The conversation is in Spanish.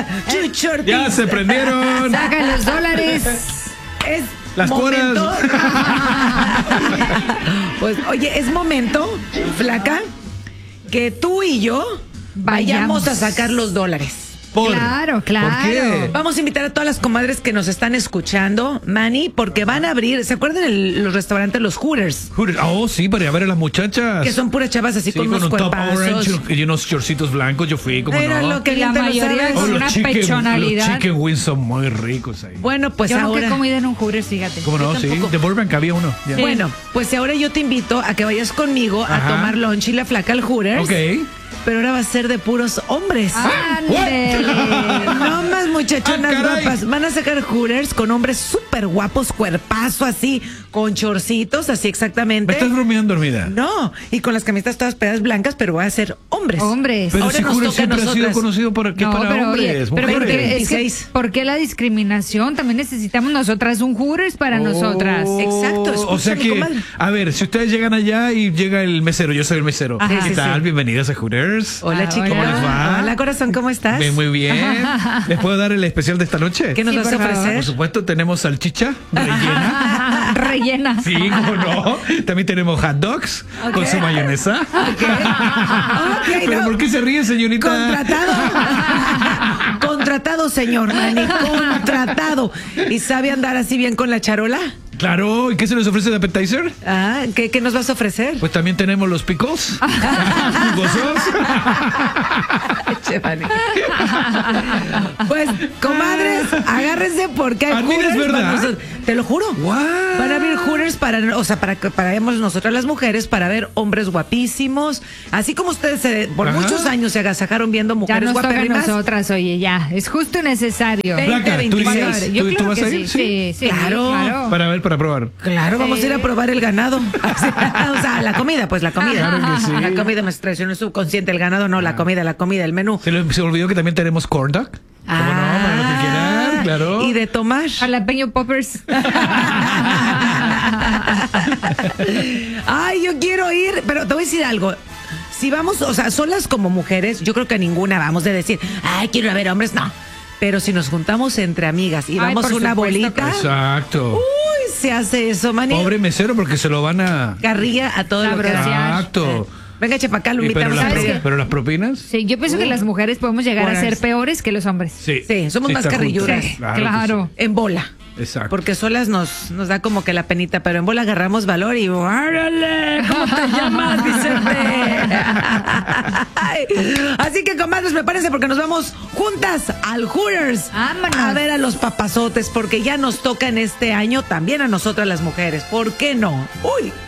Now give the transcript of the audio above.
Chuchortis. Ya se prendieron. Sacan los dólares. Es Las momento. cuoras. Pues, oye, es momento, flaca, que tú y yo vayamos a sacar los dólares. Claro, claro. ¿Por qué? Vamos a invitar a todas las comadres que nos están escuchando, Manny, porque van a abrir, ¿se acuerdan los restaurantes, los Hooters? Oh, sí, para ir a ver a las muchachas. Que son puras chavas así Sí, con unos un top cuerpazos. orange y unos shortcitos blancos. Yo fui, como Era no. lo que Y bien la te lo mayoría sabes. con una pechonalidad. Los chicken wings son muy ricos ahí. Bueno, pues Yo nunca ahora... he comido en un Hooters, fíjate. ¿Cómo no? Yo Sí, tampoco. de Burbank había uno. Ya. Sí. Bueno, pues ahora yo te invito a que vayas conmigo a Ajá. tomar lunch y la flaca al Hooters. Ok. Pero ahora va a ser de puros hombres. Ándele. No más muchachonas Ah, caray. guapas. Van a sacar Hooters con hombres súper guapos, cuerpazo así, con chorcitos, así ¿Me exactamente. estás bromeando, dormida? No, y con las camisetas todas pegadas blancas, pero va a ser hombres. Hombres. Pero Ahora si nos Hooters toca a siempre ha sido nosotras. conocido para Pero, oye, hombres, pero mujeres. porque, es que, 26. ¿por qué la discriminación? También necesitamos nosotras un Hooters para nosotras. Exacto, O sea escúchame, que, comadre. a ver, si ustedes llegan allá y llega el mesero, yo soy el mesero. Ajá. ¿Qué Sí, tal? sí. Bienvenidas a Hooters. Hola, Ah, chicos. hola. ¿Cómo les va? Hola, corazón, ¿cómo estás? Bien, muy bien. ¿Les puedo dar el especial de esta noche? ¿Qué nos Sí, vas a por favor. ofrecer? Por supuesto, tenemos salchicha rellena. Rellena. Sí, cómo no. También tenemos hot dogs con su mayonesa. Ok, ¿Pero no. por qué se ríe, señorita? Contratado. Contratado, señor Manny. Contratado. ¿Y sabe andar así bien con la charola? Claro. ¿Y qué se les ofrece de appetizer? Ah, ¿qué nos vas a ofrecer? Pues también tenemos los pickles. Jugosos. Che, Manny. Pues, comadres, agárrense porque hay Ah, mira, es Hooters verdad. para nosotros. Te lo juro. What? Van a abrir Hooters para, o sea, para que paremos nosotras las mujeres para ver hombres guapísimos. Así como ustedes por Ajá. muchos años se agasajaron viendo Ya mujeres nos toca a guapérrimas. nosotras, oye, ya. Es justo y necesario. Ve- Blanca, ¿tú 26. irías? Yo ¿Tú claro vas que a ir? sí. Sí, Claro. Para probar. Claro, vamos a ir a probar el ganado. O sea, la comida, pues la comida. Claro que sí. La comida me traicionó el subconsciente, el ganado no, la comida, el menú. Se olvidó que también tenemos corn dog. ¿Cómo no? Para los que quieran, claro. Y de tomar. Jalapeño poppers. Ay, yo quiero ir, pero te voy a decir algo. Si vamos, o sea, solas como mujeres, yo creo que a ninguna vamos a decir, ay, quiero ir a ver hombres, no. Pero si nos juntamos entre amigas y Ay, vamos por una supuesto. bolita, Exacto. uy, se hace eso, Manny. Pobre mesero porque se lo van a... Carrilla a todo lo que Sabrosear. da. Exacto. Venga, Chepacá, lo Y pero, invitamos a ¿sabes pedir. qué? pero las propinas... Sí, yo pienso que las mujeres podemos llegar a ser peores que los hombres. Sí. Sí, somos más está carrilludas. justo. Claro. que En bola. sí. Exacto. Porque solas nos da como que la penita, pero en bola agarramos valor y ¡árale! ¿Cómo te llamas, Vicente? Ay. Así que, comadres, prepárense porque nos vamos juntas al Hooters Vámonos. a ver a los papazotes, porque ya nos toca en este año también a nosotras las mujeres. ¿Por qué no? ¡Uy!